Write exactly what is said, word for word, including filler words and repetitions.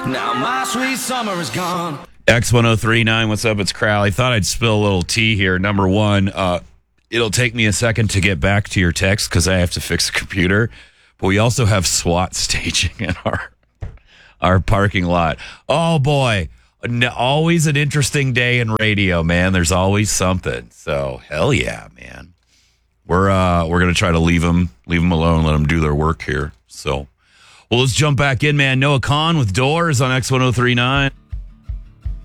Now my sweet summer is gone. X ten thirty-nine, what's up? It's Crowley. Thought I'd spill a little tea here. Number one, uh, it'll take me a second to get back to your text because I have to fix the computer. But we also have SWAT staging in our our parking lot. Oh, boy. Always an interesting day in radio, man. There's always something. So, hell yeah, man. We're uh, we're going to try to leave them, leave them alone, let them do their work here. So, well, let's jump back in, man. Noah Kahn with Doors on X ten thirty-nine.